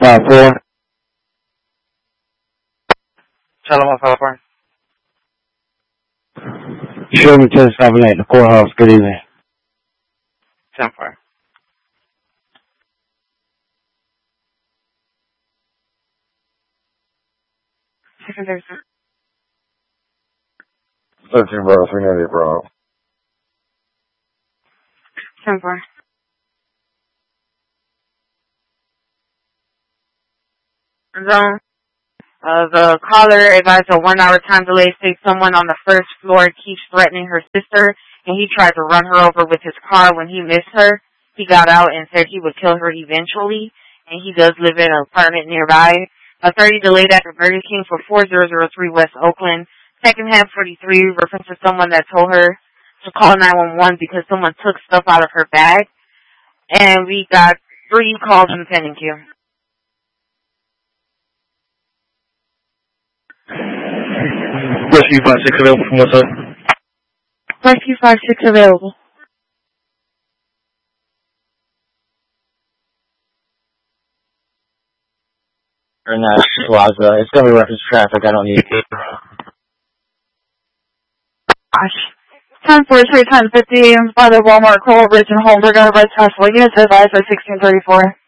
5-4. Tell them what 5-4. Show me 1078, the courthouse. Good evening. 10-4. Secondary, sir. 13 Bravo, 398 Bravo. 10-4. Zone. The caller advised a 1-hour time delay states someone on the first floor keeps threatening her sister, and he tried to run her over with his car. When he missed her, he got out and said he would kill her eventually, and he does live in an apartment nearby. A 30 delayed at Burger King for 4003 West Oakland. Secondhand 43 references someone that told her to call 911 because someone took stuff out of her bag. And we got 3 calls in the pending queue. Rescue 56 available from what side? Rescue 56 available. Or not, Plaza. It's going to be reference traffic. I don't need it. Gosh. 10-4, 3 times 50 by the Walmart Coral Ridge and Holmberg on the right side. Units advised by 1634.